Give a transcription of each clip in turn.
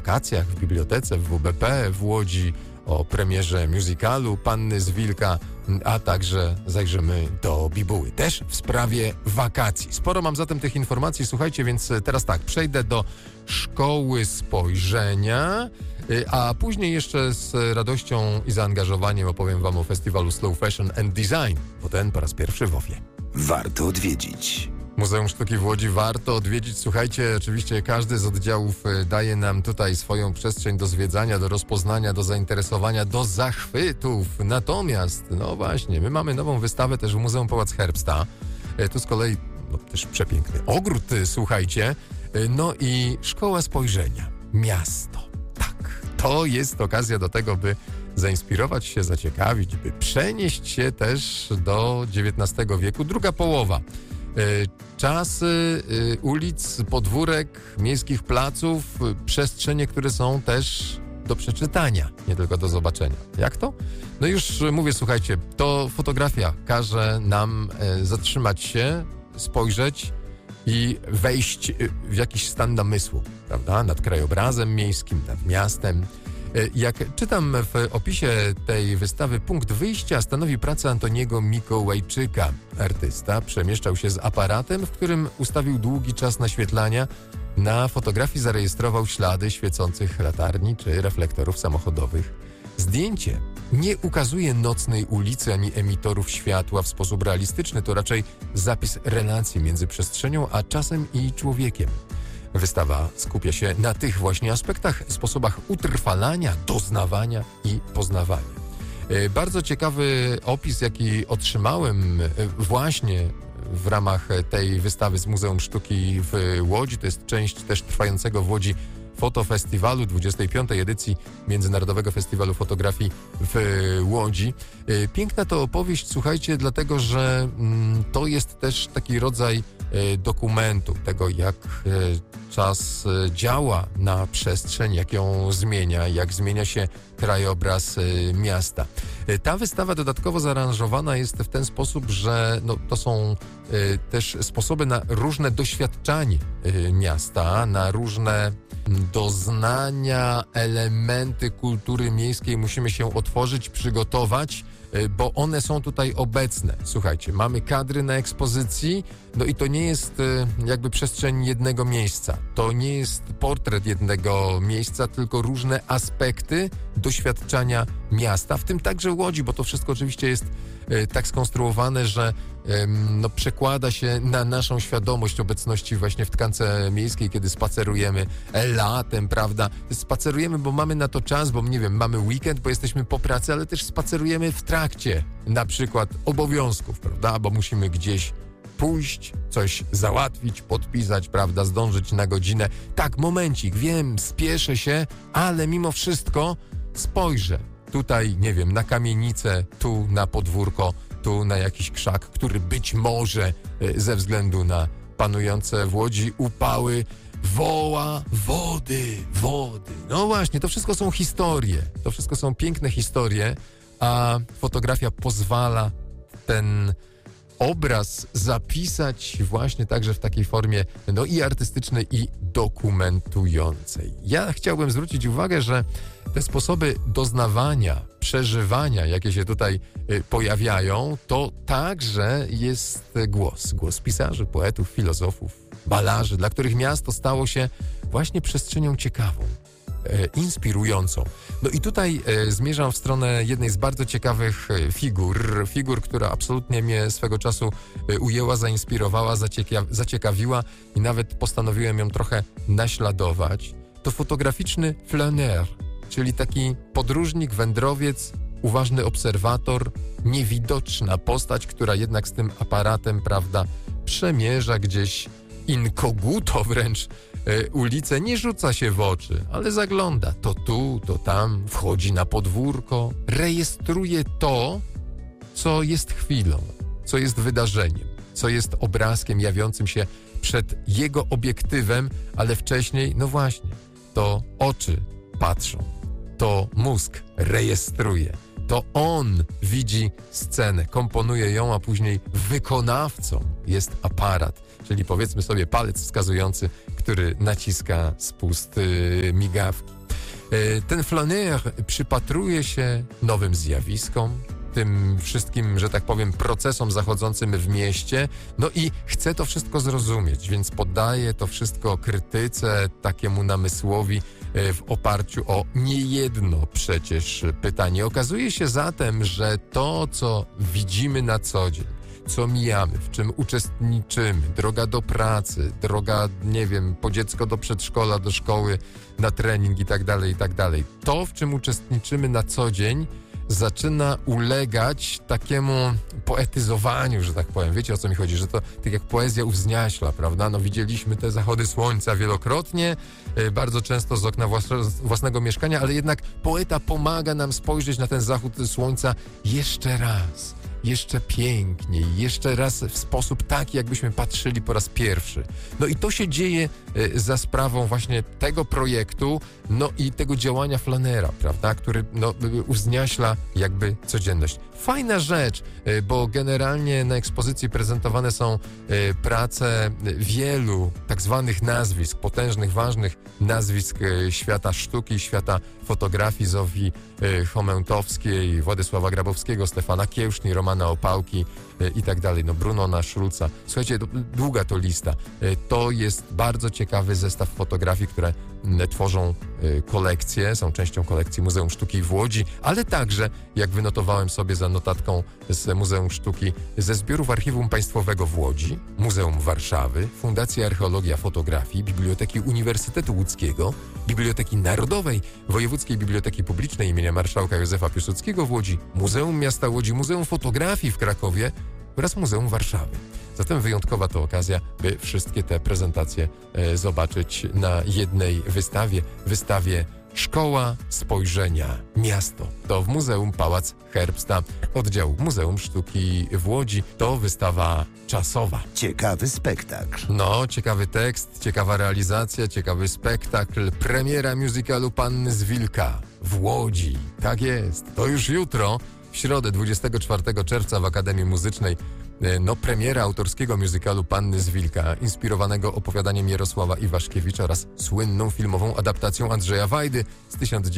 wakacjach w bibliotece w WBP w Łodzi, o premierze musicalu Panny z Wilka, a także zajrzymy do bibuły. Też w sprawie wakacji. Sporo mam zatem tych informacji, słuchajcie, więc teraz tak, przejdę do Szkoły Spojrzenia, a później jeszcze z radością i zaangażowaniem opowiem wam o festiwalu Slow Fashion and Design, bo ten po raz pierwszy w OFIE. Warto odwiedzić. Muzeum Sztuki w Łodzi warto odwiedzić. Słuchajcie, oczywiście każdy z oddziałów daje nam tutaj swoją przestrzeń do zwiedzania, do rozpoznania, do zainteresowania, do zachwytów. Natomiast, no właśnie, my mamy nową wystawę też w Muzeum Pałac Herbsta. Tu z kolei też przepiękny ogród, słuchajcie. No i Szkoła Spojrzenia. Miasto. Tak, to jest okazja do tego, by zainspirować się, zaciekawić, by przenieść się też do XIX wieku. Druga połowa. Czasy ulic, podwórek, miejskich placów, przestrzenie, które są też do przeczytania, nie tylko do zobaczenia. Jak to? No już mówię, słuchajcie, to fotografia każe nam zatrzymać się, spojrzeć i wejść w jakiś stan namysłu, prawda? Nad krajobrazem miejskim, nad miastem. Jak czytam w opisie tej wystawy, punkt wyjścia stanowi praca Antoniego Mikołajczyka. Artysta przemieszczał się z aparatem, w którym ustawił długi czas naświetlania. Na fotografii zarejestrował ślady świecących latarni czy reflektorów samochodowych. Zdjęcie nie ukazuje nocnej ulicy ani emitorów światła w sposób realistyczny, to raczej zapis relacji między przestrzenią a czasem i człowiekiem. Wystawa skupia się na tych właśnie aspektach, sposobach utrwalania, doznawania i poznawania. Bardzo ciekawy opis, jaki otrzymałem właśnie w ramach tej wystawy z Muzeum Sztuki w Łodzi. To jest część też trwającego w Łodzi Fotofestiwalu, 25. edycji Międzynarodowego Festiwalu Fotografii w Łodzi. Piękna to opowieść, słuchajcie, dlatego, że to jest też taki rodzaj dokumentu tego, jak czas działa na przestrzeń, jak ją zmienia, jak zmienia się krajobraz miasta. Ta wystawa dodatkowo zaaranżowana jest w ten sposób, że to są też sposoby na różne doświadczanie miasta, na różne doznania, elementy kultury miejskiej. Musimy się otworzyć, przygotować, bo one są tutaj obecne. Słuchajcie, mamy kadry na ekspozycji, i to nie jest jakby przestrzeń jednego miejsca. To nie jest portret jednego miejsca, tylko różne aspekty doświadczenia miasta, w tym także Łodzi, bo to wszystko oczywiście jest tak skonstruowane, że przekłada się na naszą świadomość obecności właśnie w tkance miejskiej, kiedy spacerujemy latem, prawda? Spacerujemy, bo mamy na to czas, bo nie wiem, mamy weekend, bo jesteśmy po pracy, ale też spacerujemy w trakcie na przykład obowiązków, prawda? Bo musimy gdzieś pójść, coś załatwić, podpisać, prawda, zdążyć na godzinę. Tak, momencik, wiem, spieszę się, ale mimo wszystko spojrzę tutaj, nie wiem, na kamienicę, tu na podwórko, tu na jakiś krzak, który być może ze względu na panujące w Łodzi upały woła wody. No właśnie, to wszystko są historie, to wszystko są piękne historie, a fotografia pozwala ten obraz zapisać właśnie także w takiej formie i artystycznej, i dokumentującej. Ja chciałbym zwrócić uwagę, że te sposoby doznawania, przeżywania, jakie się tutaj pojawiają, to także jest głos pisarzy, poetów, filozofów, malarzy, dla których miasto stało się właśnie przestrzenią ciekawą, inspirującą. I tutaj zmierzam w stronę jednej z bardzo ciekawych figur, która absolutnie mnie swego czasu ujęła, zainspirowała, zaciekawiła i nawet postanowiłem ją trochę naśladować. To fotograficzny flaneur, czyli taki podróżnik, wędrowiec, uważny obserwator, niewidoczna postać, która jednak z tym aparatem, prawda, przemierza gdzieś inkoguto wręcz ulicę, nie rzuca się w oczy, ale zagląda to tu, to tam, wchodzi na podwórko, rejestruje to, co jest chwilą, co jest wydarzeniem, co jest obrazkiem jawiącym się przed jego obiektywem, ale wcześniej, właśnie, to oczy patrzą, to mózg rejestruje, to on widzi scenę, komponuje ją, a później wykonawcą jest aparat, czyli powiedzmy sobie palec wskazujący, który naciska spust migawki. Ten flaneur przypatruje się nowym zjawiskom, tym wszystkim, że tak powiem, procesom zachodzącym w mieście, no i chce to wszystko zrozumieć, więc poddaje to wszystko krytyce, takiemu namysłowi w oparciu o niejedno przecież pytanie. Okazuje się zatem, że to, co widzimy na co dzień, co mijamy, w czym uczestniczymy, droga do pracy, droga, nie wiem, po dziecko do przedszkola, do szkoły, na trening i tak dalej, to, w czym uczestniczymy na co dzień, zaczyna ulegać takiemu poetyzowaniu, że tak powiem. Wiecie, o co mi chodzi? Że to tak jak poezja uwzniaśla, prawda? No widzieliśmy te zachody słońca wielokrotnie, bardzo często z okna własnego mieszkania, ale jednak poeta pomaga nam spojrzeć na ten zachód słońca jeszcze raz. Jeszcze piękniej, jeszcze raz w sposób taki, jakbyśmy patrzyli po raz pierwszy. No i to się dzieje za sprawą właśnie tego projektu, no i tego działania flanera, prawda, który no, uwzniaśla jakby codzienność. Fajna rzecz, bo generalnie na ekspozycji prezentowane są prace wielu tak zwanych nazwisk, potężnych, ważnych nazwisk świata sztuki, świata fotografii, Zofii Chomentowskiej, Władysława Grabowskiego, Stefana Kiełszni, Romana Opałki i tak dalej, no Brunona Szulca. Słuchajcie, długa to lista. To jest bardzo ciekawy zestaw fotografii, które tworzą kolekcje, są częścią kolekcji Muzeum Sztuki w Łodzi, ale także, jak wynotowałem sobie za notatką z Muzeum Sztuki, ze zbiorów Archiwum Państwowego w Łodzi, Muzeum Warszawy, Fundacji Archeologia Fotografii, Biblioteki Uniwersytetu Łódzkiego, Biblioteki Narodowej, Wojewódzkiej Biblioteki Publicznej imienia Marszałka Józefa Piłsudskiego w Łodzi, Muzeum Miasta Łodzi, Muzeum Fotografii w Krakowie oraz Muzeum Warszawy. Zatem wyjątkowa to okazja, by wszystkie te prezentacje zobaczyć na jednej wystawie Szkoła Spojrzenia Miasto. To w Muzeum Pałac Herbsta, oddział Muzeum Sztuki w Łodzi. To wystawa czasowa. Ciekawy spektakl. No, ciekawy tekst, ciekawa realizacja, ciekawy spektakl. Premiera musicalu Panny z Wilka w Łodzi. Tak jest. To już jutro, w środę 24 czerwca w Akademii Muzycznej. No, premiera autorskiego musicalu Panny z Wilka, inspirowanego opowiadaniem Jarosława Iwaszkiewicza oraz słynną filmową adaptacją Andrzeja Wajdy z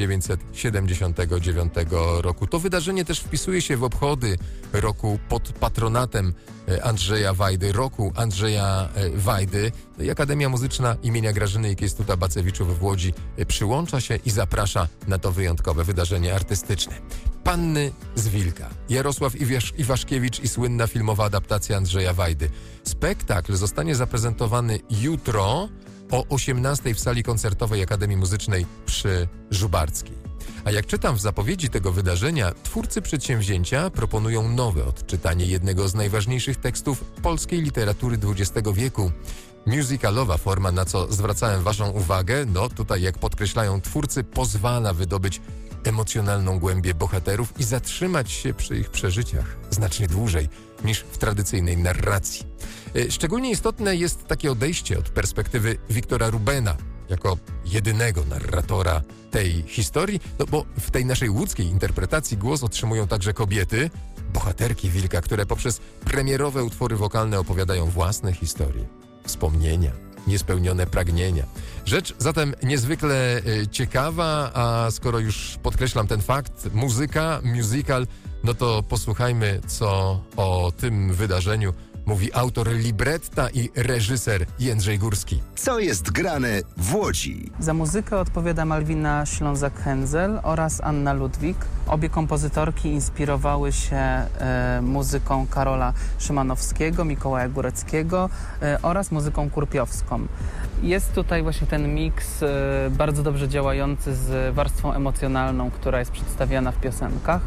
1979 roku. To wydarzenie też wpisuje się w obchody roku pod patronatem Andrzeja Wajdy, roku Andrzeja Wajdy. I Akademia Muzyczna imienia Grażyny i Kiestuta-Bacewiczów w Łodzi przyłącza się i zaprasza na to wyjątkowe wydarzenie artystyczne. Panny z Wilka, Jarosław Iwaszkiewicz i słynna filmowa adaptacja Andrzeja Wajdy. Spektakl zostanie zaprezentowany jutro o 18:00 w sali koncertowej Akademii Muzycznej przy Żubarckiej. A jak czytam w zapowiedzi tego wydarzenia, twórcy przedsięwzięcia proponują nowe odczytanie jednego z najważniejszych tekstów polskiej literatury XX wieku. Musicalowa forma, na co zwracałem waszą uwagę, no tutaj jak podkreślają twórcy, pozwala wydobyć emocjonalną głębię bohaterów i zatrzymać się przy ich przeżyciach znacznie dłużej niż w tradycyjnej narracji. Szczególnie istotne jest takie odejście od perspektywy Wiktora Rubena jako jedynego narratora tej historii, no bo w tej naszej łódzkiej interpretacji głos otrzymują także kobiety, bohaterki Wilka, które poprzez premierowe utwory wokalne opowiadają własne historie, wspomnienia, niespełnione pragnienia. Rzecz zatem niezwykle ciekawa, a skoro już podkreślam ten fakt, muzyka, musical, no to posłuchajmy, co o tym wydarzeniu mówi autor libretta i reżyser Jędrzej Górski. Co jest grane w Łodzi? Za muzykę odpowiada Malwina Ślązak-Hędzel oraz Anna Ludwik. Obie kompozytorki inspirowały się muzyką Karola Szymanowskiego, Mikołaja Góreckiego oraz muzyką kurpiowską. Jest tutaj właśnie ten miks bardzo dobrze działający z warstwą emocjonalną, która jest przedstawiana w piosenkach.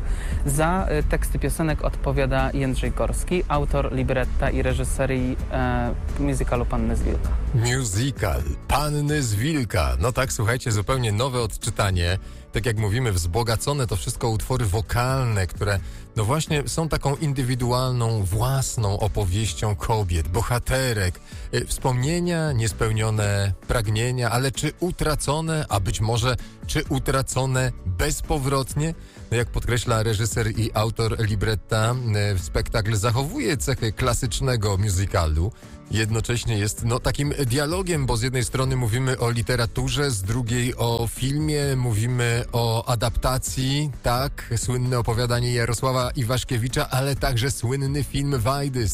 Za teksty piosenek odpowiada Jędrzej Górski, autor libretta i reżyserii musicalu Panny z Wilka. Musical Panny z Wilka. No tak, słuchajcie, zupełnie nowe odczytanie. Tak jak mówimy, wzbogacone to wszystko utwory wokalne, które no właśnie są taką indywidualną, własną opowieścią kobiet, bohaterek, wspomnienia, niespełnione pragnienia, ale czy utracone, a być może czy utracone bezpowrotnie? Jak podkreśla reżyser i autor libretta, spektakl zachowuje cechy klasycznego musicalu. Jednocześnie jest takim dialogiem, bo z jednej strony mówimy o literaturze, z drugiej o filmie, mówimy o adaptacji, tak, słynne opowiadanie Jarosława Iwaszkiewicza, ale także słynny film Wajdy z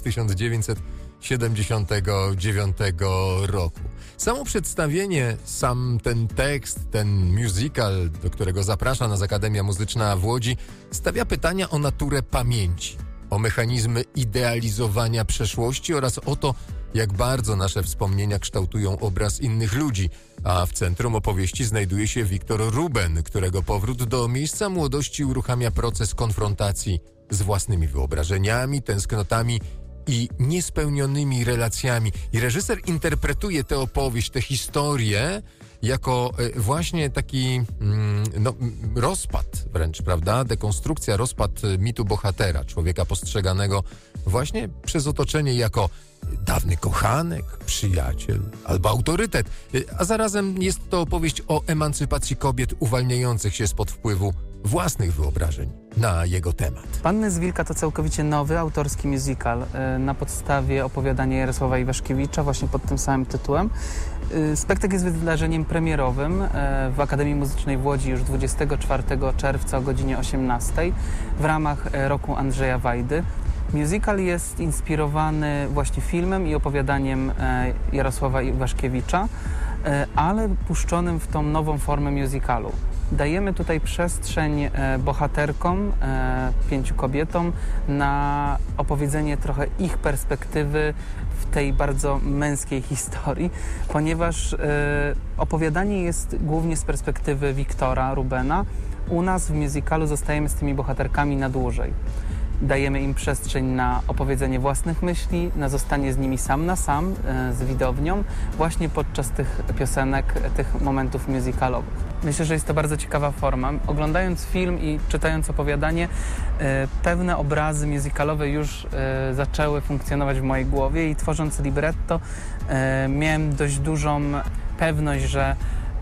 1979 roku. Samo przedstawienie, sam ten tekst, ten musical, do którego zaprasza nas Akademia Muzyczna w Łodzi, stawia pytania o naturę pamięci, o mechanizmy idealizowania przeszłości oraz o to, jak bardzo nasze wspomnienia kształtują obraz innych ludzi. A w centrum opowieści znajduje się Wiktor Ruben, którego powrót do miejsca młodości uruchamia proces konfrontacji z własnymi wyobrażeniami, tęsknotami i niespełnionymi relacjami. I reżyser interpretuje tę opowieść, tę historię jako właśnie taki rozpad wręcz, prawda? Dekonstrukcja, rozpad mitu bohatera, człowieka postrzeganego właśnie przez otoczenie jako dawny kochanek, przyjaciel albo autorytet. A zarazem jest to opowieść o emancypacji kobiet uwalniających się spod wpływu własnych wyobrażeń na jego temat. Panny z Wilka to całkowicie nowy, autorski musical na podstawie opowiadania Jarosława Iwaszkiewicza, właśnie pod tym samym tytułem. Spektakl jest wydarzeniem premierowym w Akademii Muzycznej w Łodzi już 24 czerwca o godzinie 18 w ramach roku Andrzeja Wajdy. Musical jest inspirowany właśnie filmem i opowiadaniem Jarosława Iwaszkiewicza, ale puszczonym w tą nową formę musicalu. Dajemy tutaj przestrzeń bohaterkom, 5 kobietom, na opowiedzenie trochę ich perspektywy w tej bardzo męskiej historii, ponieważ opowiadanie jest głównie z perspektywy Wiktora Rubena. U nas w musicalu zostajemy z tymi bohaterkami na dłużej. Dajemy im przestrzeń na opowiedzenie własnych myśli, na zostanie z nimi sam na sam, z widownią, właśnie podczas tych piosenek, tych momentów musicalowych. Myślę, że jest to bardzo ciekawa forma. Oglądając film i czytając opowiadanie, pewne obrazy musicalowe już zaczęły funkcjonować w mojej głowie i tworząc libretto miałem dość dużą pewność, że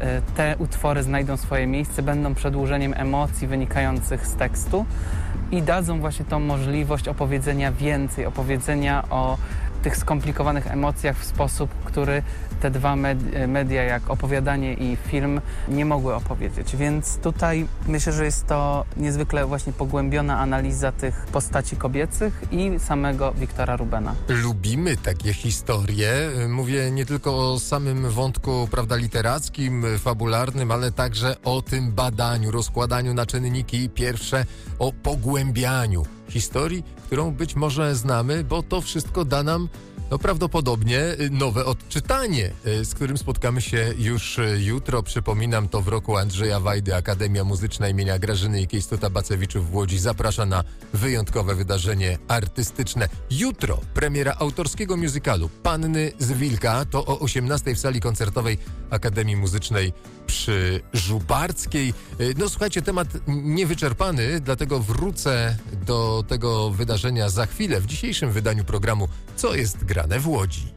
te utwory znajdą swoje miejsce, będą przedłużeniem emocji wynikających z tekstu i dadzą właśnie tą możliwość opowiedzenia więcej, opowiedzenia o tych skomplikowanych emocjach w sposób, który te dwa media jak opowiadanie i film nie mogły opowiedzieć. Więc tutaj myślę, że jest to niezwykle właśnie pogłębiona analiza tych postaci kobiecych i samego Wiktora Rubena. Lubimy takie historie. Mówię nie tylko o samym wątku, prawda, literackim, fabularnym, ale także o tym badaniu, rozkładaniu na czynniki pierwsze, o pogłębianiu historii, którą być może znamy, bo to wszystko da nam prawdopodobnie nowe odczytanie, z którym spotkamy się już jutro. Przypominam, to w roku Andrzeja Wajdy Akademia Muzyczna imienia Grażyny i Kejstuta Bacewiczów w Łodzi zaprasza na wyjątkowe wydarzenie artystyczne. Jutro premiera autorskiego musicalu Panny z Wilka, to o 18 w sali koncertowej Akademii Muzycznej przy Żubarckiej. No słuchajcie, temat niewyczerpany, dlatego wrócę do tego wydarzenia za chwilę w dzisiejszym wydaniu programu Co jest grane w Łodzi.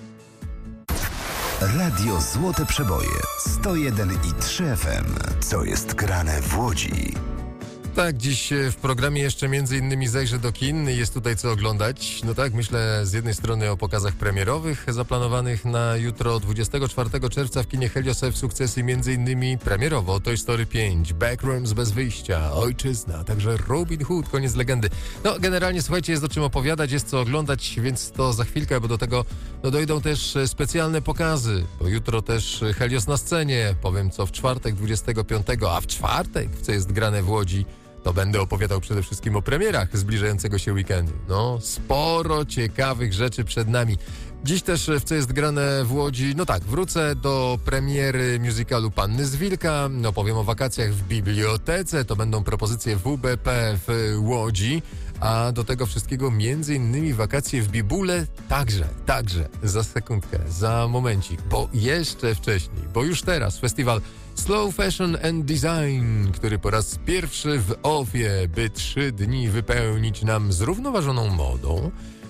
Radio Złote Przeboje 101,3 FM. Co jest grane w Łodzi? Tak, dziś w programie jeszcze między innymi zajrzę do kin. Jest tutaj co oglądać. No tak, myślę z jednej strony o pokazach premierowych zaplanowanych na jutro 24 czerwca w kinie Helios F sukcesy między innymi premierowo Toy Story 5, Backrooms bez wyjścia, Ojczyzna, także Robin Hood, koniec legendy. No generalnie słuchajcie, jest o czym opowiadać, jest co oglądać, więc to za chwilkę, bo do tego dojdą też specjalne pokazy, bo jutro też Helios na scenie, powiem co w czwartek 25, a w czwartek w Co jest grane w Łodzi to będę opowiadał przede wszystkim o premierach zbliżającego się weekendu. No, sporo ciekawych rzeczy przed nami. Dziś też w Co jest grane w Łodzi, no tak, wrócę do premiery musicalu Panny z Wilka, opowiem o wakacjach w bibliotece, to będą propozycje WBP w Łodzi, a do tego wszystkiego między innymi wakacje w Bibule także, za sekundkę, za momencik, bo jeszcze wcześniej, bo już teraz festiwal Slow Fashion and Design, który po raz pierwszy w OFIE, by 3 dni wypełnić nam zrównoważoną modą,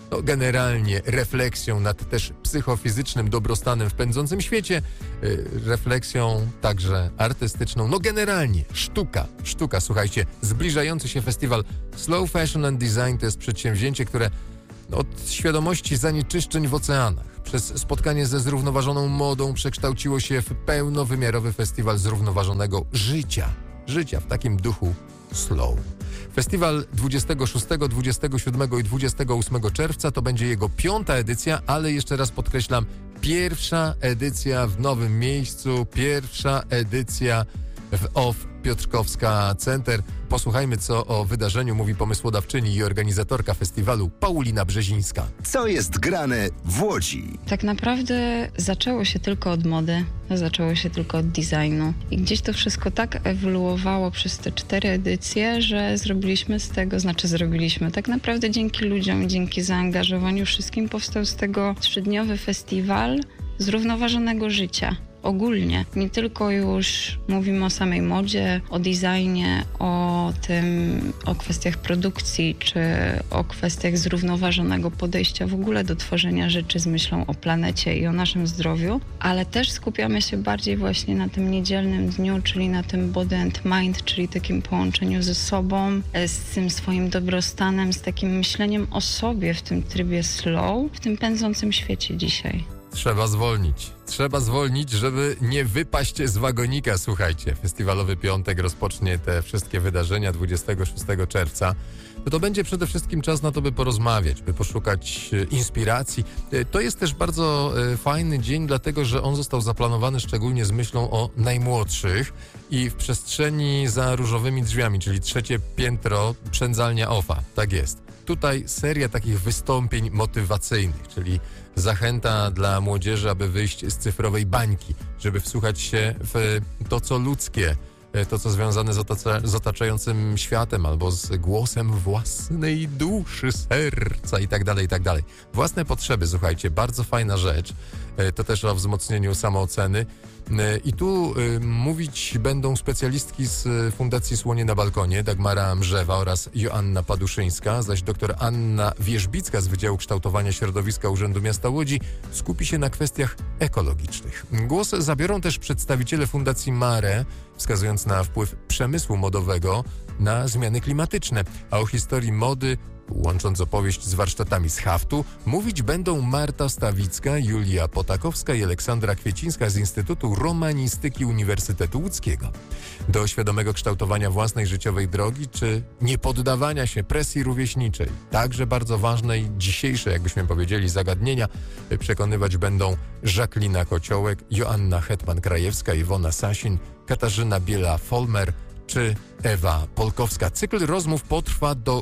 no generalnie refleksją nad też psychofizycznym dobrostanem w pędzącym świecie, refleksją także artystyczną, no generalnie sztuka, słuchajcie, zbliżający się festiwal Slow Fashion and Design to jest przedsięwzięcie, które od świadomości zanieczyszczeń w oceanach przez spotkanie ze zrównoważoną modą przekształciło się w pełnowymiarowy festiwal zrównoważonego życia w takim duchu slow. Festiwal 26, 27 i 28 czerwca to będzie jego 5. edycja, ale jeszcze raz podkreślam, pierwsza edycja w nowym miejscu, pierwsza edycja w OFF Piotrkowska Center. Posłuchajmy, co o wydarzeniu mówi pomysłodawczyni i organizatorka festiwalu Paulina Brzezińska. Co jest grane w Łodzi? Tak naprawdę zaczęło się tylko od mody, zaczęło się tylko od designu. I gdzieś to wszystko tak ewoluowało przez te 4 edycje, że zrobiliśmy. Tak naprawdę dzięki ludziom, dzięki zaangażowaniu wszystkim powstał z tego 3-dniowy festiwal zrównoważonego życia. Ogólnie, nie tylko już mówimy o samej modzie, o designie, o kwestiach produkcji, czy o kwestiach zrównoważonego podejścia w ogóle do tworzenia rzeczy z myślą o planecie i o naszym zdrowiu, ale też skupiamy się bardziej właśnie na tym niedzielnym dniu, czyli na tym body and mind, czyli takim połączeniu ze sobą, z tym swoim dobrostanem, z takim myśleniem o sobie w tym trybie slow, w tym pędzącym świecie dzisiaj. Trzeba zwolnić, żeby nie wypaść z wagonika, słuchajcie. Festiwalowy piątek rozpocznie te wszystkie wydarzenia 26 czerwca. To będzie przede wszystkim czas na to, by porozmawiać, by poszukać inspiracji. To jest też bardzo fajny dzień, dlatego że on został zaplanowany szczególnie z myślą o najmłodszych i w przestrzeni za różowymi drzwiami, czyli 3. piętro przędzalnia OFF-a. Tak jest. Tutaj seria takich wystąpień motywacyjnych, czyli zachęta dla młodzieży, aby wyjść z cyfrowej bańki, żeby wsłuchać się w to, co ludzkie, to, co związane z otaczającym światem albo z głosem własnej duszy, serca i tak dalej. Własne potrzeby, słuchajcie, bardzo fajna rzecz. To też o wzmocnieniu samooceny. I tu mówić będą specjalistki z Fundacji Słonie na Balkonie, Dagmara Mrzewa oraz Joanna Paduszyńska, zaś dr Anna Wierzbicka z Wydziału Kształtowania Środowiska Urzędu Miasta Łodzi skupi się na kwestiach ekologicznych. Głos zabiorą też przedstawiciele Fundacji Mare, wskazując na wpływ przemysłu modowego na zmiany klimatyczne, a o historii mody, łącząc opowieść z warsztatami z haftu, mówić będą Marta Stawicka, Julia Potakowska i Aleksandra Kwiecińska z Instytutu Romanistyki Uniwersytetu Łódzkiego. Do świadomego kształtowania własnej życiowej drogi czy niepoddawania się presji rówieśniczej, także bardzo ważne i dzisiejsze, jakbyśmy powiedzieli, zagadnienia, przekonywać będą Żaklina Kociołek, Joanna Hetman-Krajewska, Iwona Sasin, Katarzyna Biela-Folmer czy Ewa Polkowska. Cykl rozmów potrwa do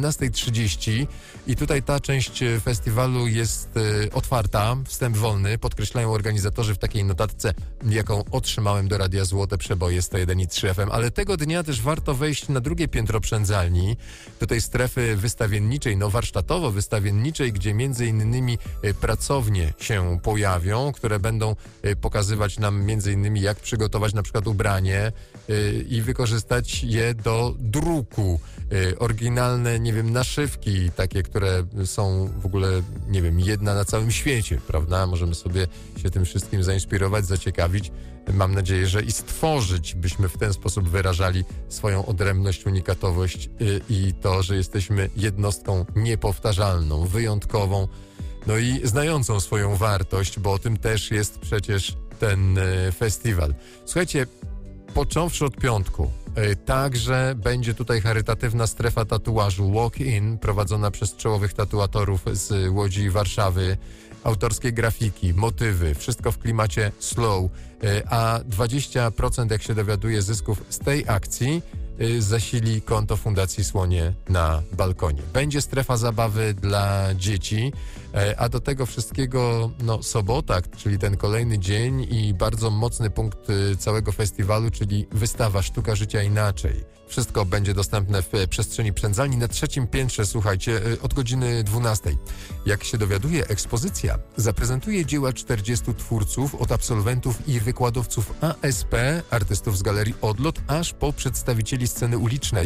17:30 i tutaj ta część festiwalu jest otwarta, wstęp wolny, podkreślają organizatorzy w takiej notatce, jaką otrzymałem do Radia Złote Przeboje 101,3 FM, ale tego dnia też warto wejść na 2. piętro przędzalni, do tej strefy wystawienniczej, warsztatowo-wystawienniczej, gdzie między innymi pracownie się pojawią, które będą pokazywać nam między innymi, jak przygotować na przykład ubranie i wykorzystać je do druku. Oryginalne, naszywki, takie, które są w ogóle, jedna na całym świecie, prawda? Możemy sobie się tym wszystkim zainspirować, zaciekawić. Mam nadzieję, że i stworzyć, byśmy w ten sposób wyrażali swoją odrębność, unikatowość i to, że jesteśmy jednostką niepowtarzalną, wyjątkową, no i znającą swoją wartość, bo o tym też jest przecież ten festiwal. Słuchajcie, począwszy od piątku, także będzie tutaj charytatywna strefa tatuażu Walk-in, prowadzona przez czołowych tatuatorów z Łodzi i Warszawy. Autorskie grafiki, motywy, wszystko w klimacie slow, a 20%, jak się dowiaduje, zysków z tej akcji zasili konto Fundacji Słonie na Balkonie. Będzie strefa zabawy dla dzieci, a do tego wszystkiego sobota, czyli ten kolejny dzień i bardzo mocny punkt całego festiwalu, czyli wystawa Sztuka Życia Inaczej. Wszystko będzie dostępne w przestrzeni przędzalni na 3. piętrze, słuchajcie, od godziny 12. Jak się dowiaduje, ekspozycja zaprezentuje dzieła 40 twórców, od absolwentów i wykładowców ASP, artystów z Galerii Odlot, aż po przedstawicieli sceny ulicznej.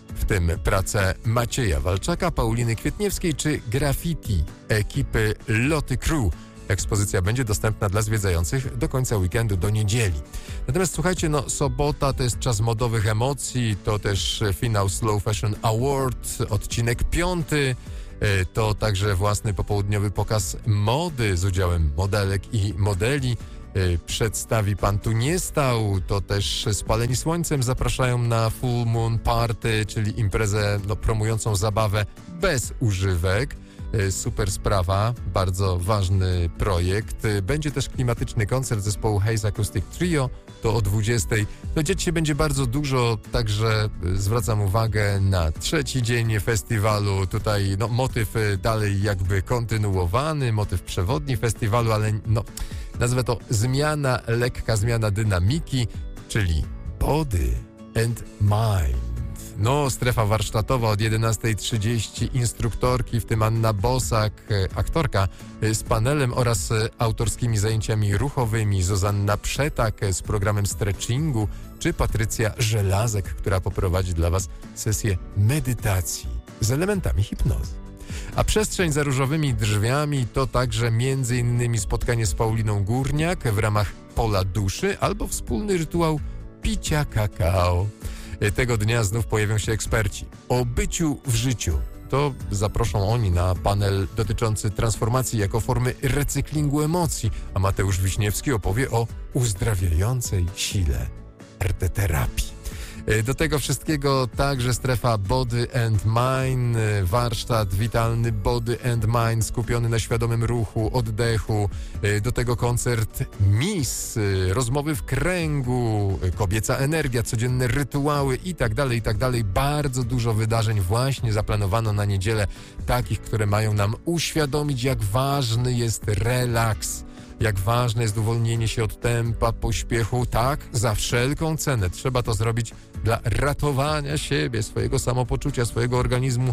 w tym prace Macieja Walczaka, Pauliny Kwietniewskiej czy graffiti ekipy Loty Crew. Ekspozycja będzie dostępna dla zwiedzających do końca weekendu, do niedzieli. Natomiast słuchajcie, sobota to jest czas modowych emocji, to też finał Slow Fashion Award, odcinek 5. To także własny popołudniowy pokaz mody z udziałem modelek i modeli. Przedstawi Pan tu nie stał, to też Spaleni Słońcem zapraszają na Full Moon Party, czyli imprezę promującą zabawę bez używek. Super sprawa, bardzo ważny projekt. Będzie też klimatyczny koncert zespołu Haze Acoustic Trio, to o 20:00. Dzieci będzie bardzo dużo, także zwracam uwagę na trzeci dzień festiwalu. Tutaj motyw dalej jakby kontynuowany, motyw przewodni festiwalu, ale nazwę to lekka zmiana dynamiki, czyli Body and Mind. Strefa warsztatowa od 11:30, instruktorki, w tym Anna Bosak, aktorka, z panelem oraz autorskimi zajęciami ruchowymi, Zuzanna Przetak z programem stretchingu, czy Patrycja Żelazek, która poprowadzi dla Was sesję medytacji z elementami hipnozy. A przestrzeń za różowymi drzwiami to także m.in. spotkanie z Pauliną Górniak w ramach Pola Duszy albo wspólny rytuał picia kakao. Tego dnia znów pojawią się eksperci o byciu w życiu. To zaproszą oni na panel dotyczący transformacji jako formy recyklingu emocji, a Mateusz Wiśniewski opowie o uzdrawiającej sile arteterapii. Do tego wszystkiego także strefa Body and Mind, warsztat witalny Body and Mind skupiony na świadomym ruchu, oddechu. Do tego koncert Miss, rozmowy w kręgu, kobieca energia, codzienne rytuały i tak dalej. Bardzo dużo wydarzeń właśnie zaplanowano na niedzielę, takich, które mają nam uświadomić, jak ważny jest relaks. Jak ważne jest uwolnienie się od tempa, pośpiechu. Tak, za wszelką cenę. Trzeba to zrobić dla ratowania siebie, swojego samopoczucia, swojego organizmu,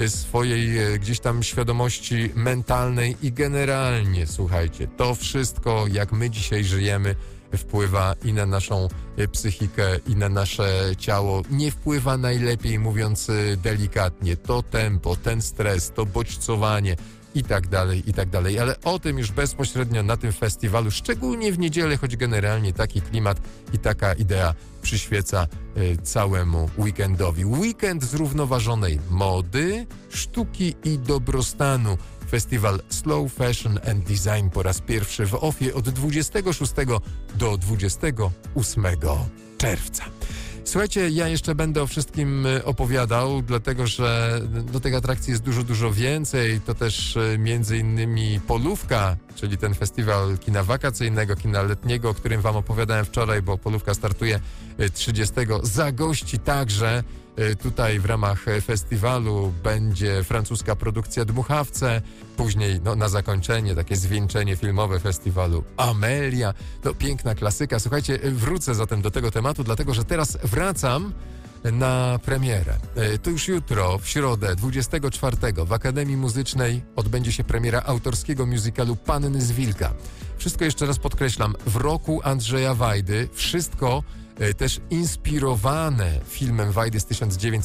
swojej gdzieś tam świadomości mentalnej i generalnie, słuchajcie, to wszystko, jak my dzisiaj żyjemy, wpływa i na naszą psychikę, i na nasze ciało. Nie wpływa najlepiej, mówiąc delikatnie. To tempo, ten stres, to bodźcowanie, i tak dalej, ale o tym już bezpośrednio na tym festiwalu, szczególnie w niedzielę, choć generalnie taki klimat i taka idea przyświeca całemu weekendowi. Weekend zrównoważonej mody, sztuki i dobrostanu. Festiwal Slow Fashion and Design po raz pierwszy w Ofie od 26 do 28 czerwca. Słuchajcie, ja jeszcze będę o wszystkim opowiadał, dlatego że do tej atrakcji jest dużo więcej. To też między innymi Polówka, czyli ten festiwal kina wakacyjnego, kina letniego, o którym wam opowiadałem wczoraj, bo Polówka startuje 30. Zagości także tutaj w ramach festiwalu będzie francuska produkcja Dmuchawce, później na zakończenie takie zwieńczenie filmowe festiwalu Amelia. To piękna klasyka. Słuchajcie, wrócę zatem do tego tematu, dlatego że teraz wracam na premierę. To już jutro, w środę 24 w Akademii Muzycznej odbędzie się premiera autorskiego musicalu Panny z Wilka. Wszystko jeszcze raz podkreślam, w roku Andrzeja Wajdy, wszystko też inspirowane filmem Wajdy z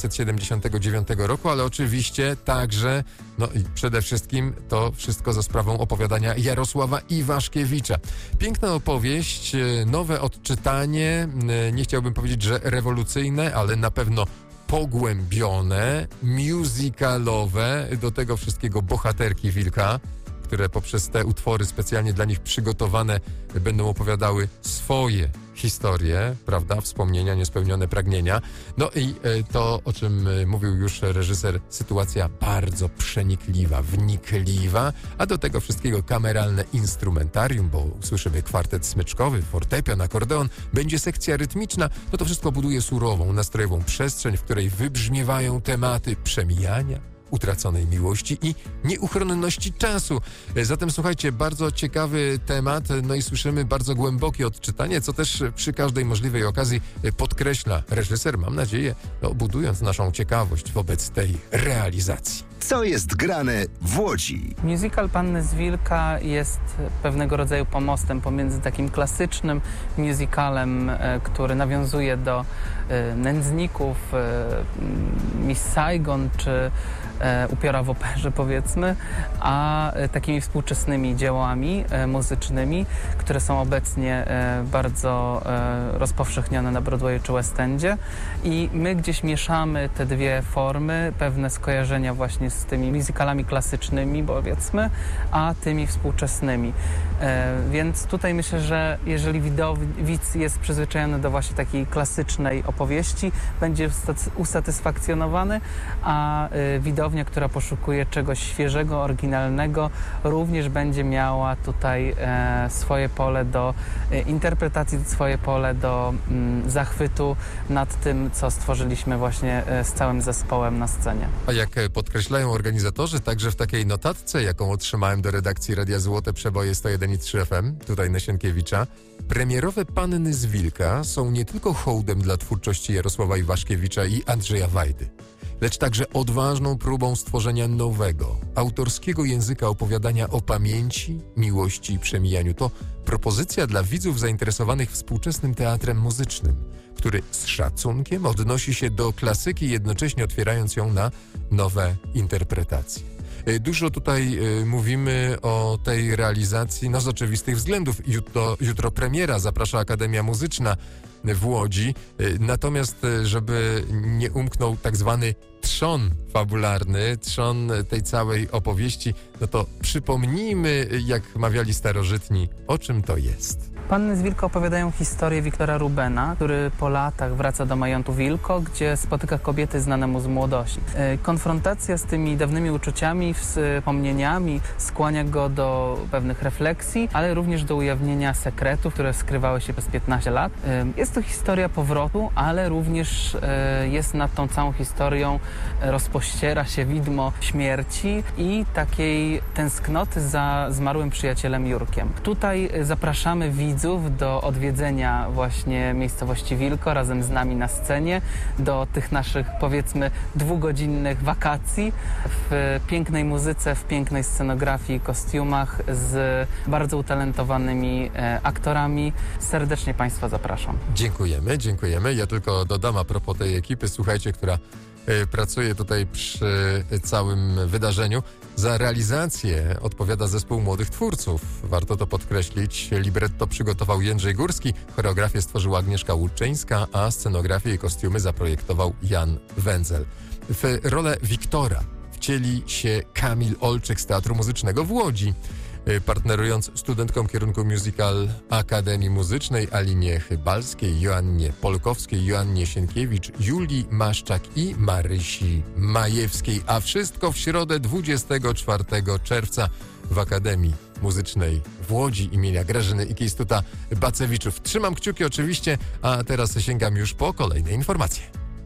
1979 roku, ale oczywiście także, i przede wszystkim to wszystko za sprawą opowiadania Jarosława Iwaszkiewicza. Piękna opowieść, nowe odczytanie, nie chciałbym powiedzieć, że rewolucyjne, ale na pewno pogłębione, musicalowe, do tego wszystkiego bohaterki Wilka, które poprzez te utwory specjalnie dla nich przygotowane będą opowiadały swoje historie, prawda, wspomnienia, niespełnione pragnienia. I to, o czym mówił już reżyser, sytuacja bardzo przenikliwa, wnikliwa, a do tego wszystkiego kameralne instrumentarium, bo usłyszymy kwartet smyczkowy, fortepian, akordeon, będzie sekcja rytmiczna, to wszystko buduje surową, nastrojową przestrzeń, w której wybrzmiewają tematy przemijania, utraconej miłości i nieuchronności czasu. Zatem słuchajcie, bardzo ciekawy temat, i słyszymy bardzo głębokie odczytanie, co też przy każdej możliwej okazji podkreśla reżyser, mam nadzieję, budując naszą ciekawość wobec tej realizacji. Co jest grane w Łodzi? Musical Panny z Wilka jest pewnego rodzaju pomostem pomiędzy takim klasycznym musicalem, który nawiązuje do Nędzników, Miss Saigon czy Upiora w operze, powiedzmy, a takimi współczesnymi dziełami muzycznymi, które są obecnie bardzo rozpowszechnione na Broadwayu czy West Endzie. I my gdzieś mieszamy te dwie formy, pewne skojarzenia właśnie z tymi musicalami klasycznymi, powiedzmy, a tymi współczesnymi. Więc tutaj myślę, że jeżeli widz jest przyzwyczajony do właśnie takiej klasycznej opowieści, będzie usatysfakcjonowany, a widownia, która poszukuje czegoś świeżego, oryginalnego, również będzie miała tutaj swoje pole do interpretacji, swoje pole do zachwytu nad tym, co stworzyliśmy właśnie z całym zespołem na scenie. A jak podkreślają organizatorzy, także w takiej notatce, jaką otrzymałem do redakcji Radia Złote Przeboje 101,3 FM, tutaj na Sienkiewicza, premierowe Panny z Wilka są nie tylko hołdem dla twórczości Jarosława Iwaszkiewicza i Andrzeja Wajdy, lecz także odważną próbą stworzenia nowego, autorskiego języka opowiadania o pamięci, miłości i przemijaniu. To propozycja dla widzów zainteresowanych współczesnym teatrem muzycznym, który z szacunkiem odnosi się do klasyki, jednocześnie otwierając ją na nowe interpretacje. Dużo tutaj mówimy o tej realizacji, no z oczywistych względów. Jutro premiera, zaprasza Akademia Muzyczna w Łodzi. Natomiast, żeby nie umknął tak zwany trzon fabularny, trzon tej całej opowieści, no to przypomnijmy, jak mawiali starożytni, o czym to jest. Panny z Wilka opowiadają historię Wiktora Rubena, który po latach wraca do Majontu Wilko, gdzie spotyka kobiety znane mu z młodości. Konfrontacja z tymi dawnymi uczuciami, wspomnieniami skłania go do pewnych refleksji, ale również do ujawnienia sekretów, które skrywały się przez 15 lat. Jest to historia powrotu, ale również jest nad tą całą historią rozpościera się widmo śmierci i takiej tęsknoty za zmarłym przyjacielem Jurkiem. Tutaj zapraszamy widzów do odwiedzenia właśnie miejscowości Wilko razem z nami na scenie, do tych naszych, powiedzmy, 2-godzinnych wakacji w pięknej muzyce, w pięknej scenografii i kostiumach z bardzo utalentowanymi aktorami. Serdecznie Państwa zapraszam. Dziękujemy. Ja tylko dodam a propos tej ekipy, słuchajcie, która pracuje tutaj przy całym wydarzeniu. Za realizację odpowiada zespół młodych twórców. Warto to podkreślić. Libretto przygotował Jędrzej Górski, choreografię stworzyła Agnieszka Łuczyńska, a scenografię i kostiumy zaprojektował Jan Wędzel. W rolę Wiktora wcieli się Kamil Olczyk z Teatru Muzycznego w Łodzi, partnerując studentkom kierunku musical Akademii Muzycznej Alinie Chybalskiej, Joannie Polkowskiej, Joannie Sienkiewicz, Julii Maszczak i Marysi Majewskiej. A wszystko w środę 24 czerwca w Akademii Muzycznej w Łodzi imienia Grażyny i Kistuta Bacewiczów. Trzymam kciuki oczywiście, a teraz sięgam już po kolejne informacje.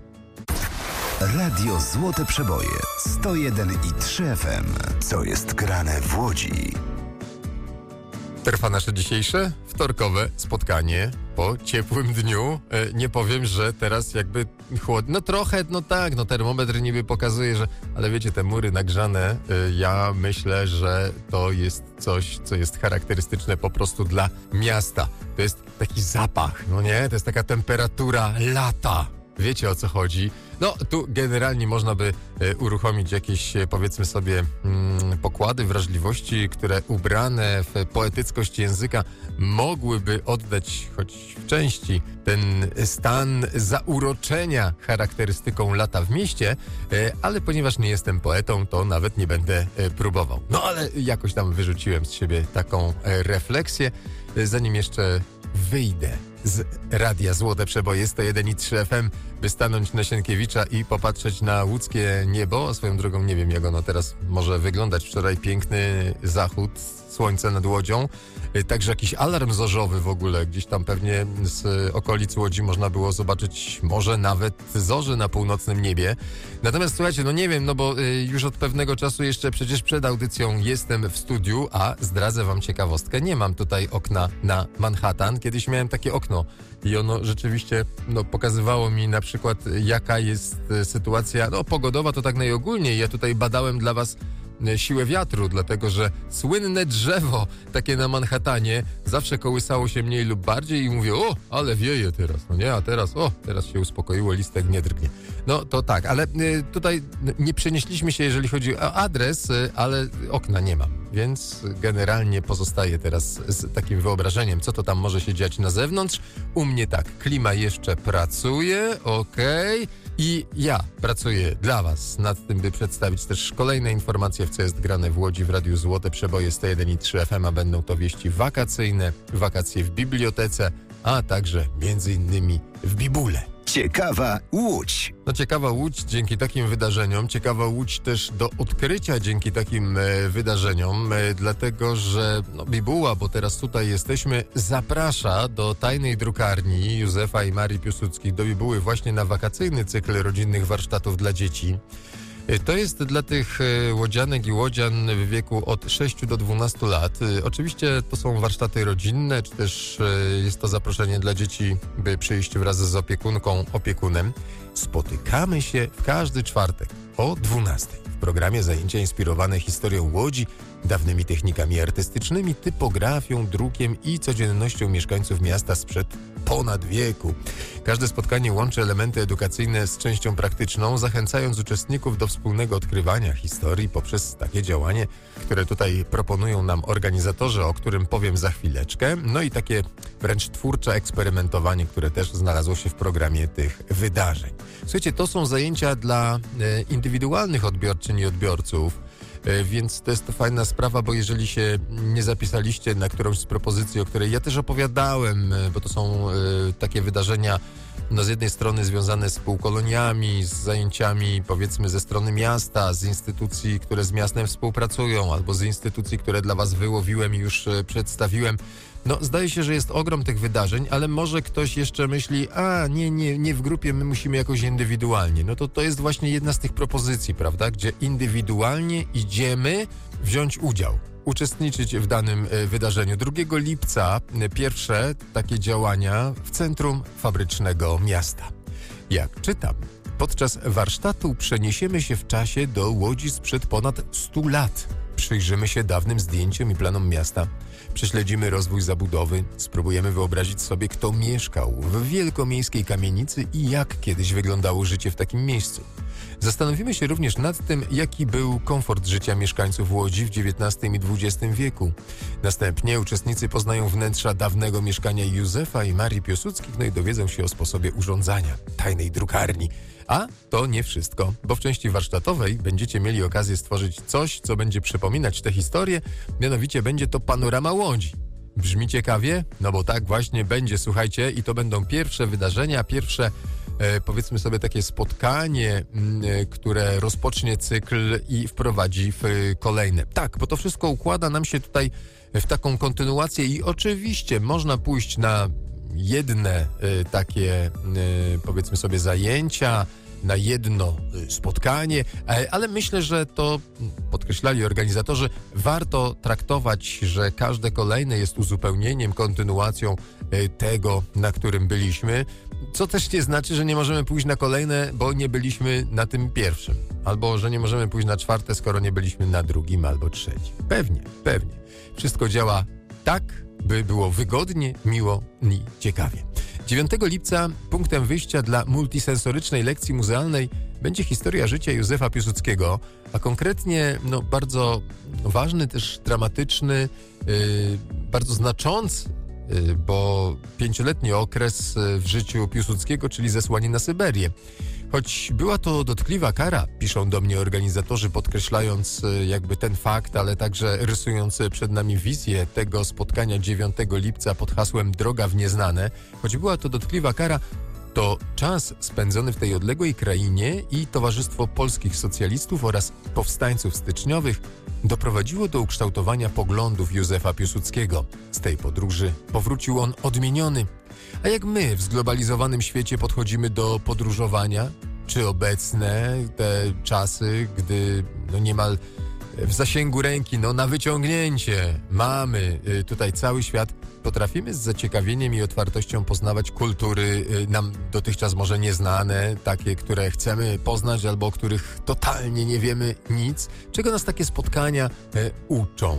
Radio Złote Przeboje 101,3 FM. Co jest grane w Łodzi? Trwa nasze dzisiejsze wtorkowe spotkanie po ciepłym dniu. Nie powiem, że teraz jakby chłodno. No trochę, no tak, no termometr niby pokazuje, że... Ale wiecie, te mury nagrzane, ja myślę, że to jest coś, co jest charakterystyczne po prostu dla miasta. To jest taki zapach, no nie? To jest taka temperatura lata. Wiecie, o co chodzi. No, tu generalnie można by uruchomić jakieś, powiedzmy sobie, pokłady wrażliwości, które ubrane w poetyckość języka mogłyby oddać, choć w części, ten stan zauroczenia charakterystyką lata w mieście, ale ponieważ nie jestem poetą, to nawet nie będę próbował. No, ale jakoś tam wyrzuciłem z siebie taką refleksję, zanim jeszcze wyjdę z Radia Złote Przeboje 101,3 FM, by stanąć na Sienkiewicza i popatrzeć na łódzkie niebo. Swoją drogą nie wiem, jak ono teraz może wyglądać. Wczoraj piękny zachód, słońce nad Łodzią. Także jakiś alarm zorzowy w ogóle. Gdzieś tam pewnie z okolic Łodzi można było zobaczyć może nawet zorzy na północnym niebie. Natomiast słuchajcie, no nie wiem, no bo już od pewnego czasu jeszcze przecież przed audycją jestem w studiu, a zdradzę wam ciekawostkę. Nie mam tutaj okna na Manhattan. Kiedyś miałem takie okno okno i ono rzeczywiście pokazywało mi na przykład, jaka jest sytuacja pogodowa, to tak najogólniej. Ja tutaj badałem dla was siłę wiatru, dlatego że słynne drzewo takie na Manhattanie zawsze kołysało się mniej lub bardziej i mówię, ale wieje teraz, a teraz się uspokoiło, listek nie drgnie. No to tak, ale tutaj nie przenieśliśmy się, jeżeli chodzi o adres, ale okna nie mam, więc generalnie pozostaję teraz z takim wyobrażeniem, co to tam może się dziać na zewnątrz. U mnie tak, klima jeszcze pracuje, okej. I ja pracuję dla was nad tym, by przedstawić też kolejne informacje, w co jest grane w Łodzi w Radiu Złote Przeboje 101,3 FM, a będą to wieści wakacyjne, wakacje w bibliotece, a także między innymi w Bibule. Ciekawa Łódź. Ciekawa Łódź dzięki takim wydarzeniom, ciekawa Łódź też do odkrycia dzięki takim wydarzeniom, dlatego że Bibuła, bo teraz tutaj jesteśmy, zaprasza do tajnej drukarni Józefa i Marii Piłsudskich do Bibuły właśnie na wakacyjny cykl rodzinnych warsztatów dla dzieci. To jest dla tych łodzianek i łodzian w wieku od 6 do 12 lat. Oczywiście to są warsztaty rodzinne, czy też jest to zaproszenie dla dzieci, by przyjść wraz z opiekunem. Spotykamy się w każdy czwartek o 12 w programie zajęcia inspirowane historią Łodzi, dawnymi technikami artystycznymi, typografią, drukiem i codziennością mieszkańców miasta sprzed ponad wieku. Każde spotkanie łączy elementy edukacyjne z częścią praktyczną, zachęcając uczestników do wspólnego odkrywania historii poprzez takie działanie, które tutaj proponują nam organizatorzy, o którym powiem za chwileczkę. I takie wręcz twórcze eksperymentowanie, które też znalazło się w programie tych wydarzeń. Słuchajcie, to są zajęcia dla indywidualnych odbiorczyń i odbiorców, więc to jest to fajna sprawa, bo jeżeli się nie zapisaliście na którąś z propozycji, o której ja też opowiadałem, bo to są takie wydarzenia z jednej strony związane z półkoloniami, z zajęciami powiedzmy ze strony miasta, z instytucji, które z miastem współpracują, albo z instytucji, które dla was wyłowiłem i już przedstawiłem. Zdaje się, że jest ogrom tych wydarzeń, ale może ktoś jeszcze myśli, nie w grupie, my musimy jakoś indywidualnie. To jest właśnie jedna z tych propozycji, prawda, gdzie indywidualnie idziemy wziąć udział, uczestniczyć w danym wydarzeniu. 2 lipca pierwsze takie działania w centrum fabrycznego miasta. Jak czytam, podczas warsztatu przeniesiemy się w czasie do Łodzi sprzed ponad 100 lat. Przyjrzymy się dawnym zdjęciom i planom miasta. Prześledzimy rozwój zabudowy, spróbujemy wyobrazić sobie, kto mieszkał w wielkomiejskiej kamienicy i jak kiedyś wyglądało życie w takim miejscu. Zastanowimy się również nad tym, jaki był komfort życia mieszkańców Łodzi w XIX i XX wieku. Następnie uczestnicy poznają wnętrza dawnego mieszkania Józefa i Marii Piłsudskich, i dowiedzą się o sposobie urządzania tajnej drukarni. A to nie wszystko, bo w części warsztatowej będziecie mieli okazję stworzyć coś, co będzie przypominać tę historię, mianowicie będzie to panorama Łodzi. Brzmi ciekawie? Bo tak właśnie będzie, słuchajcie, i to będą pierwsze wydarzenia, pierwsze powiedzmy sobie takie spotkanie, które rozpocznie cykl i wprowadzi w kolejne. Tak, bo to wszystko układa nam się tutaj w taką kontynuację i oczywiście można pójść na jedne takie powiedzmy sobie zajęcia, na jedno spotkanie, ale myślę, że to podkreślali organizatorzy, warto traktować, że każde kolejne jest uzupełnieniem, kontynuacją tego, na którym byliśmy, co też nie znaczy, że nie możemy pójść na kolejne, bo nie byliśmy na tym pierwszym, albo że nie możemy pójść na 4, skoro nie byliśmy na 2 albo 3. Pewnie. Wszystko działa tak, by było wygodnie, miło i ciekawie. 9 lipca punktem wyjścia dla multisensorycznej lekcji muzealnej będzie historia życia Józefa Piłsudskiego, a konkretnie bardzo ważny, też dramatyczny, bardzo znaczący, bo 5-letni okres w życiu Piłsudskiego, czyli zesłanie na Syberię. Choć była to dotkliwa kara, piszą do mnie organizatorzy, podkreślając jakby ten fakt, ale także rysując przed nami wizję tego spotkania 9 lipca pod hasłem Droga w nieznane. Choć była to dotkliwa kara, to czas spędzony w tej odległej krainie i Towarzystwo Polskich Socjalistów oraz powstańców styczniowych doprowadziło do ukształtowania poglądów Józefa Piłsudskiego. Z tej podróży powrócił on odmieniony. A jak my w zglobalizowanym świecie podchodzimy do podróżowania? Czy obecne te czasy, gdy niemal w zasięgu ręki, na wyciągnięcie mamy tutaj cały świat, potrafimy z zaciekawieniem i otwartością poznawać kultury nam dotychczas może nieznane, takie, które chcemy poznać albo o których totalnie nie wiemy nic? Czego nas takie spotkania uczą?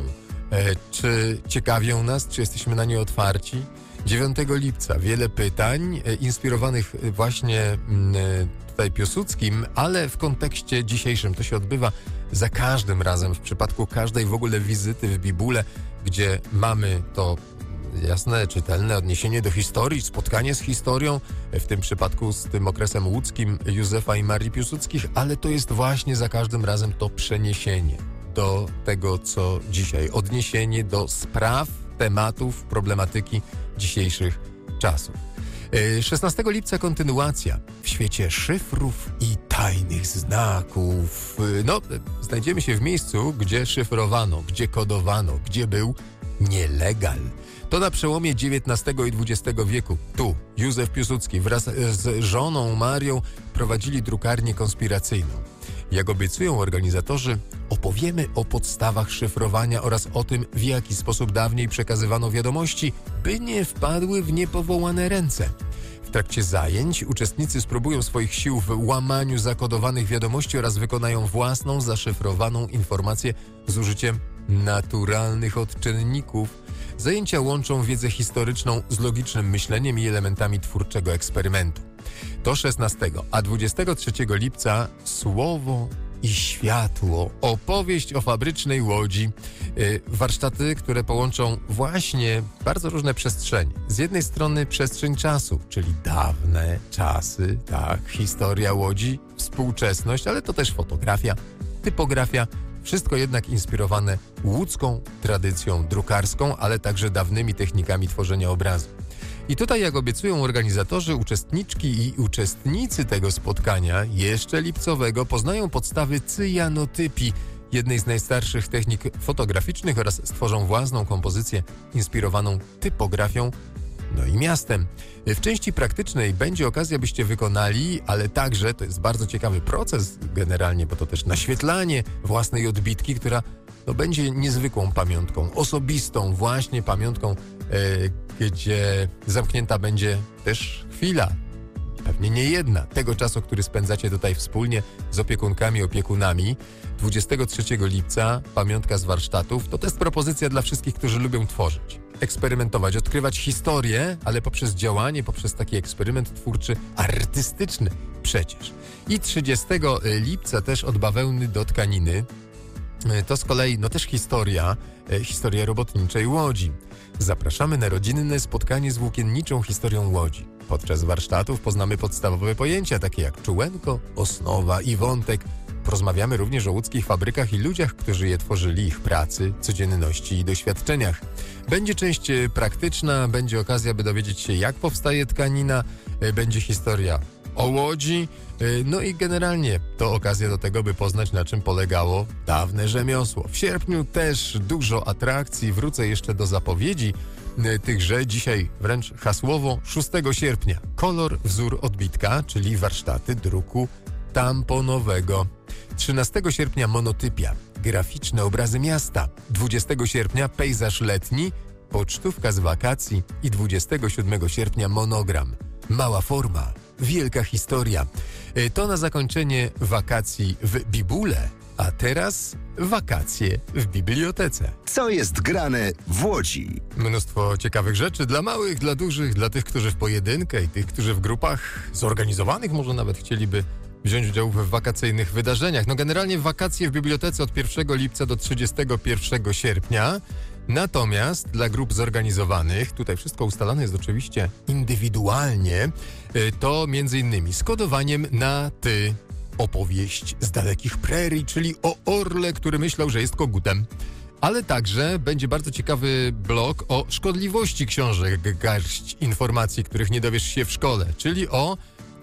Czy ciekawią nas? Czy jesteśmy na nie otwarci? 9 lipca wiele pytań inspirowanych właśnie tutaj Piłsudskim, ale w kontekście dzisiejszym. To się odbywa za każdym razem, w przypadku każdej w ogóle wizyty w Bibule, gdzie mamy to jasne, czytelne odniesienie do historii, spotkanie z historią, w tym przypadku z tym okresem łódzkim Józefa i Marii Piłsudskich, ale to jest właśnie za każdym razem to przeniesienie do tego, co dzisiaj, odniesienie do spraw, tematów, problematyki dzisiejszych czasów. 16 lipca kontynuacja. W świecie szyfrów i tajnych znaków. Znajdziemy się w miejscu, gdzie szyfrowano, gdzie kodowano, gdzie był nielegal. To na przełomie XIX i XX wieku. Tu Józef Piłsudski wraz z żoną Marią prowadzili drukarnię konspiracyjną. Jak obiecują organizatorzy, opowiemy o podstawach szyfrowania oraz o tym, w jaki sposób dawniej przekazywano wiadomości, by nie wpadły w niepowołane ręce. W trakcie zajęć uczestnicy spróbują swoich sił w łamaniu zakodowanych wiadomości oraz wykonają własną, zaszyfrowaną informację z użyciem naturalnych odczynników. Zajęcia łączą wiedzę historyczną z logicznym myśleniem i elementami twórczego eksperymentu. To 16, a 23 lipca Słowo i światło. Opowieść o fabrycznej łodzi. Warsztaty, które połączą właśnie bardzo różne przestrzenie. Z jednej strony przestrzeń czasu, czyli dawne czasy, tak, historia łodzi, współczesność, ale to też fotografia, typografia, wszystko jednak inspirowane łódzką tradycją drukarską, ale także dawnymi technikami tworzenia obrazu. I tutaj, jak obiecują organizatorzy, uczestniczki i uczestnicy tego spotkania, jeszcze lipcowego, poznają podstawy cyjanotypii, jednej z najstarszych technik fotograficznych, oraz stworzą własną kompozycję inspirowaną typografią, no i miastem. W części praktycznej będzie okazja, byście wykonali, ale także, to jest bardzo ciekawy proces generalnie, bo to też naświetlanie własnej odbitki, która będzie niezwykłą pamiątką, osobistą właśnie pamiątką, gdzie zamknięta będzie też chwila, pewnie nie jedna, tego czasu, który spędzacie tutaj wspólnie z opiekunkami, opiekunami. 23 lipca, pamiątka z warsztatów, to jest propozycja dla wszystkich, którzy lubią tworzyć, eksperymentować, odkrywać historię, ale poprzez działanie, poprzez taki eksperyment twórczy, artystyczny przecież. I 30 lipca też od bawełny do tkaniny. To z kolei też historia robotniczej Łodzi. Zapraszamy na rodzinne spotkanie z włókienniczą historią Łodzi. Podczas warsztatów poznamy podstawowe pojęcia, takie jak czułenko, osnowa i wątek. Porozmawiamy również o łódzkich fabrykach i ludziach, którzy je tworzyli, ich pracy, codzienności i doświadczeniach. Będzie część praktyczna, będzie okazja, by dowiedzieć się, jak powstaje tkanina, będzie historia o Łodzi, no i generalnie to okazja do tego, by poznać, na czym polegało dawne rzemiosło. W sierpniu też dużo atrakcji, wrócę jeszcze do zapowiedzi tychże, dzisiaj wręcz hasłowo 6 sierpnia. Kolor, wzór, odbitka, czyli warsztaty druku tamponowego. 13 sierpnia monotypia, graficzne obrazy miasta. 20 sierpnia pejzaż letni, pocztówka z wakacji i 27 sierpnia monogram. Mała forma, wielka historia. To na zakończenie wakacji w Bibule, a teraz wakacje w bibliotece. Co jest grane w Łodzi? Mnóstwo ciekawych rzeczy dla małych, dla dużych, dla tych, którzy w pojedynkę i tych, którzy w grupach zorganizowanych może nawet chcieliby wziąć udział w wakacyjnych wydarzeniach. Generalnie wakacje w bibliotece od 1 lipca do 31 sierpnia. Natomiast dla grup zorganizowanych, tutaj wszystko ustalane jest oczywiście indywidualnie, to m.in. z kodowaniem na ty, opowieść z dalekich prerii, czyli o orle, który myślał, że jest kogutem. Ale także będzie bardzo ciekawy blok o szkodliwości książek, garść informacji, których nie dowiesz się w szkole, czyli o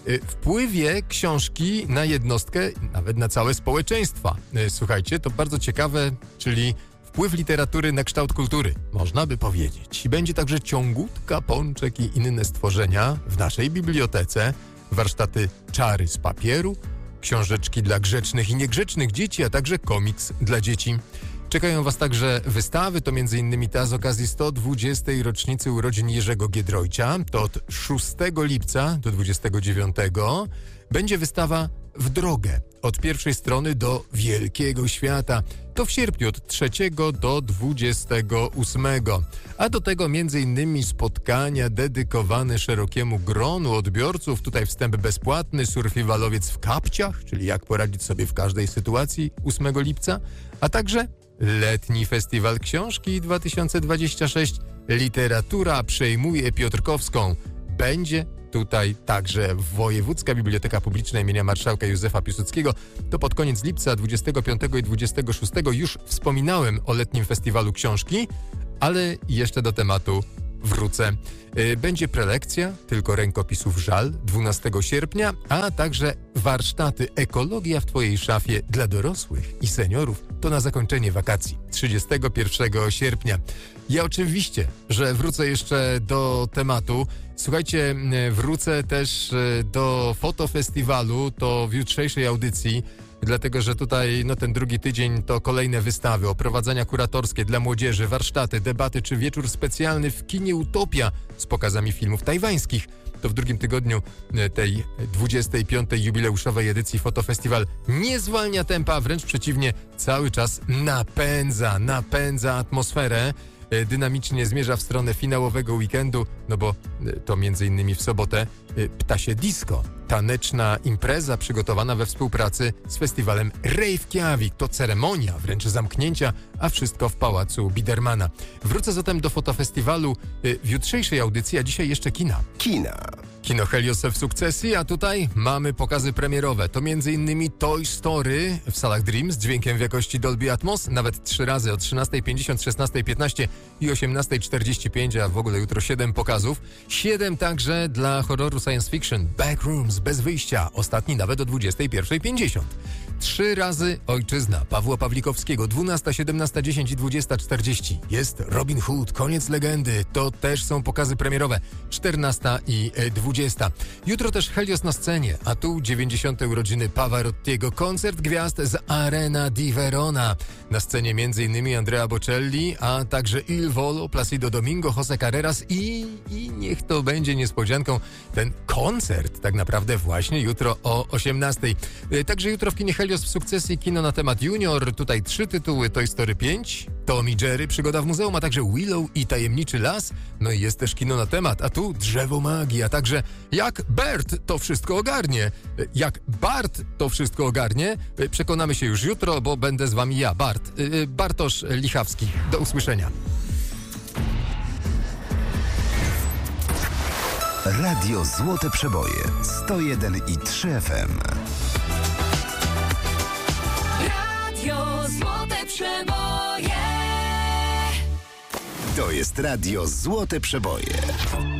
wpływie książki na jednostkę, nawet na całe społeczeństwa. Słuchajcie, to bardzo ciekawe, czyli wpływ literatury na kształt kultury, można by powiedzieć. I będzie także ciągutka, pączek i inne stworzenia w naszej bibliotece, warsztaty czary z papieru, książeczki dla grzecznych i niegrzecznych dzieci, a także komiks dla dzieci. Czekają Was także wystawy, to m.in. ta z okazji 120. rocznicy urodzin Jerzego Giedroycia. To od 6 lipca do 29. będzie wystawa W drogę. Od pierwszej strony do wielkiego świata. To w sierpniu od 3 do 28. A do tego m.in. spotkania dedykowane szerokiemu gronu odbiorców. Tutaj wstęp bezpłatny, surfivalowiec w kapciach, czyli jak poradzić sobie w każdej sytuacji 8 lipca. A także letni festiwal książki 2026. Literatura przejmuje Piotrkowską. Będzie tutaj także Wojewódzka Biblioteka Publiczna imienia marszałka Józefa Piłsudskiego. To pod koniec lipca 25 i 26 już wspominałem o letnim festiwalu książki, ale jeszcze do tematu wrócę. Będzie prelekcja, tylko rękopisów żal, 12 sierpnia, a także warsztaty Ekologia w Twojej szafie dla dorosłych i seniorów. To na zakończenie wakacji, 31 sierpnia. Ja oczywiście, że wrócę jeszcze do tematu. Słuchajcie, wrócę też do fotofestiwalu, to w jutrzejszej audycji, dlatego że tutaj ten drugi tydzień to kolejne wystawy, oprowadzania kuratorskie dla młodzieży, warsztaty, debaty czy wieczór specjalny w kinie Utopia z pokazami filmów tajwańskich. To w drugim tygodniu tej 25. jubileuszowej edycji Fotofestiwal nie zwalnia tempa, wręcz przeciwnie, cały czas napędza atmosferę. Dynamicznie zmierza w stronę finałowego weekendu, bo to m.in. w sobotę Ptasie Disco. Taneczna impreza przygotowana we współpracy z festiwalem Reykjavik. To ceremonia, wręcz zamknięcia, a wszystko w Pałacu Bidermana. Wrócę zatem do fotofestiwalu w jutrzejszej audycji, a dzisiaj jeszcze kina. Kino Helios w sukcesji, a tutaj mamy pokazy premierowe. To m.in. Toy Story w salach Dream z dźwiękiem w jakości Dolby Atmos, nawet 3 razy o 13:50, 16:15 i 18:45, a w ogóle jutro 7 pokazów. 7 także dla horroru science fiction, Backrooms, bez wyjścia, ostatni nawet o 21:50. 3 razy Ojczyzna Pawła Pawlikowskiego, 12, 17:10 i 20:40. Jest Robin Hood, Koniec legendy, to też są pokazy premierowe, 14 i 20. Jutro też Helios na scenie, a tu 90. urodziny Pavarottiego, koncert gwiazd z Arena di Verona. Na scenie m.in. Andrea Bocelli, a także Il Volo, Placido Domingo, José Carreras i niech to będzie niespodzianką, ten koncert tak naprawdę właśnie jutro o 18. Także jutro w kinie Helios w sukcesji kino na temat Junior. Tutaj 3 tytuły: Toy Story 5, Tom i Jerry, Przygoda w muzeum, a także Willow i Tajemniczy las. No i jest też kino na temat, a tu Drzewo magii, a także jak Bert to wszystko ogarnie. Jak Bart to wszystko ogarnie, przekonamy się już jutro, bo będę z wami ja, Bartosz Lichawski. Do usłyszenia. Radio Złote Przeboje 101,3 FM. Radio Złote Przeboje. To jest Radio Złote Przeboje.